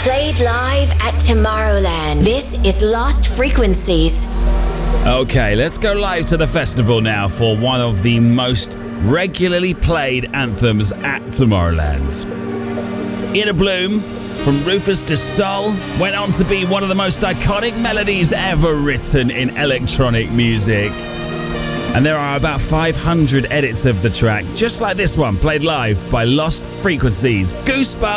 Played live at Tomorrowland. This is Lost Frequencies. Okay, let's go live to the festival now for one of the most regularly played anthems at Tomorrowland. Inner Bloom from Rufus Du Sol went on to be one of the most iconic melodies ever written in electronic music. And there are about 500 edits of the track, just like this one, played live by Lost Frequencies. Goosebumps!